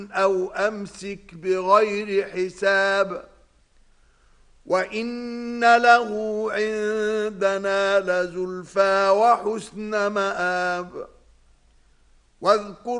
أو أمسك بغير حساب وإن له عندنا لزلفى وحسن مآب واذكر